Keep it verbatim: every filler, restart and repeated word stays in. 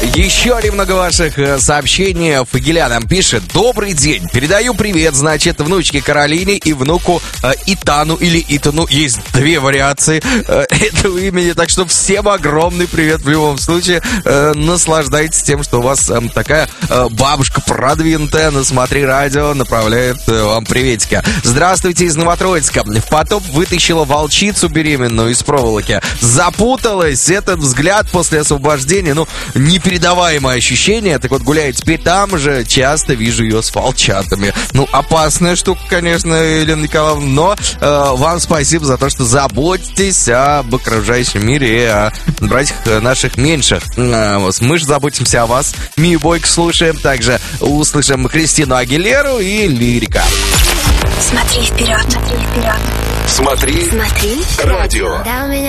Еще немного ваших э, сообщений. Фагиля нам пишет: добрый день, передаю привет, значит, внучке Каролине и внуку э, Итану или Итану. Есть две вариации э, этого имени, так что всем огромный привет в любом случае. Э, наслаждайтесь тем, что у вас э, такая э, бабушка продвинутая на Смотри Радио направляет э, вам приветики. Здравствуйте из Новотроицка. В потоп вытащила волчицу беременную из проволоки. Запуталась. Этот взгляд после освобождения, ну, непередаваемое ощущение. Так вот, гуляю теперь там же, часто вижу ее с волчатами. Ну, опасная штука, конечно, Елена Николаевна, но э, вам спасибо за то, что заботитесь об окружающем мире и о братьях наших меньших. Э, вот, мы же заботимся о вас. Мию Бойко слушаем. Также услышим Кристину Агилеру и Лирика. Смотри вперед, смотри вперед. Смотри, Смотри радио.